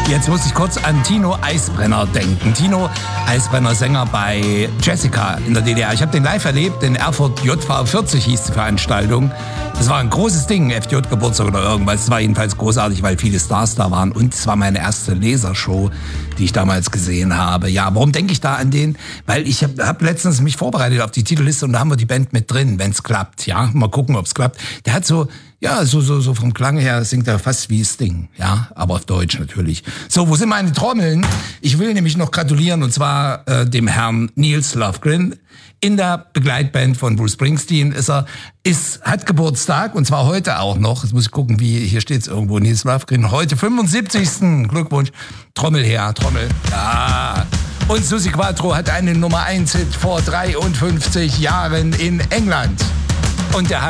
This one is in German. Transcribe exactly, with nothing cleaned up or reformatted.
Jetzt muss ich kurz an Tino Eisbrenner denken. Tino Eisbrenner, Sänger bei Jessica in der D D R. Ich habe den live erlebt, in Erfurt, J V vierzig hieß die Veranstaltung. Das war ein großes Ding, F J-Geburtstag oder irgendwas. Es war jedenfalls großartig, weil viele Stars da waren. Und es war meine erste Lasershow, die ich damals gesehen habe. Ja, warum denke ich da an den? Weil ich habe hab letztens mich vorbereitet auf die Titelliste und da haben wir die Band mit drin, wenn es klappt. Ja, mal gucken, ob es klappt. Der hat so... Ja, so, so, so vom Klang her singt er fast wie Sting, ja, aber auf Deutsch natürlich. So, wo sind meine Trommeln? Ich will nämlich noch gratulieren, und zwar äh, dem Herrn Nils Lofgren. In der Begleitband von Bruce Springsteen ist er, ist, hat Geburtstag, und zwar heute auch noch. Jetzt muss ich gucken, wie, hier steht's irgendwo, Nils Lofgren, heute fünfundsiebzigsten Glückwunsch. Trommel her, Trommel. Ja. Und Susi Quattro hat einen Nummer eins Hit vor dreiundfünfzig Jahren in England. Und der